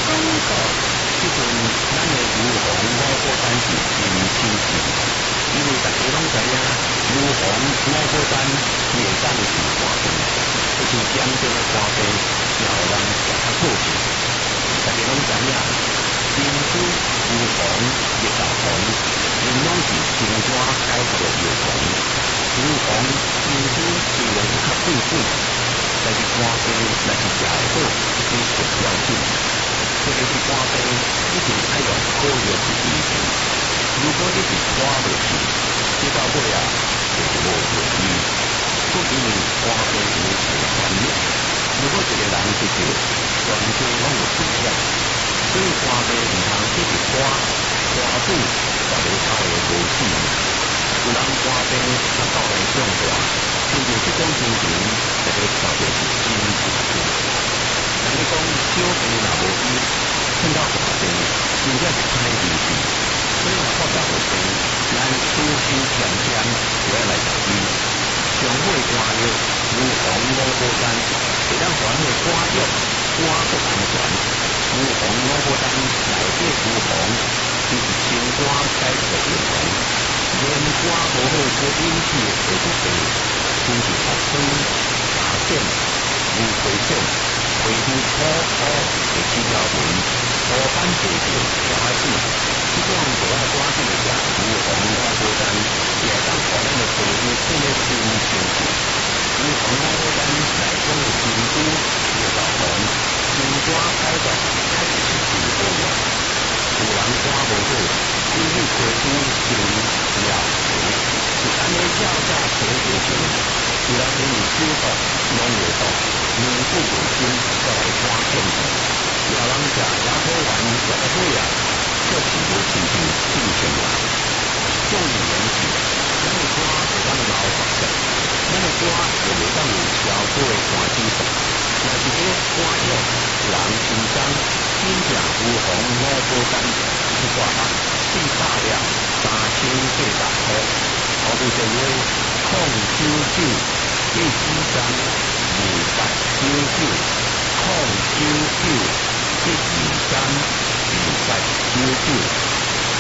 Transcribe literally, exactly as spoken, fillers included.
讲到即阵咱的牛黄五宝丹是真新奇，因为大家拢知影牛黄五宝丹伊会当治肝病，就是严重的肝病，也有人食较好势。大家拢知影，珍珠、牛黄、绿豆黄，因拢是心肝解毒的药房。牛黄、珍珠虽然是较贵贵，但是肝病若是食会好，是最要紧。特别是肝病，一定要用好药去医治。如果你是拖落去，这到尾啊，就是无药医。所以肝病是要找专业。如果一个人得着，全身拢有危险。所以肝病唔通只是肝，肝肚或者头会无死。有人肝病啊到来上大，亲像这种情形，大家看到是真常见。人哋讲小病若无医，碰到大病，真正是歹意思。所以若发觉有病，咱初心渐渐就要来就医。上好的肝药，牛黄五宝丹，会当传的肝药，肝不安全。牛黄五宝丹内底牛黄，就是心肝解毒的药房。连肝无好所引起的皮肤病，亲像发酸、牙癣、牛皮癣、皮肤粗糙的指条纹、乌斑白条、小孩子，这种就要赶紧食牛黄五宝丹，也会当互咱的皮肤变得真清洁。牛黄五宝丹内中的珍珠、绿豆黄，心肝解毒，确实是真好用。有人肝无好，因为皮肤清了皮，是安尼照照皮肤清。有人因为手毒、肠胃毒、面部卫生，再来肝健康。有人食牙科丸食到尾啊，却是无亲像正常人。总而言之，咱的肝会当老发色，咱的肝就袂当有超过的肝指数。若是这肝药人心脏真正牛黄五宝丹，一大盒四百粒，三千八百块。服务电话：零九九八二三二八九九，零九九八二三二八九九。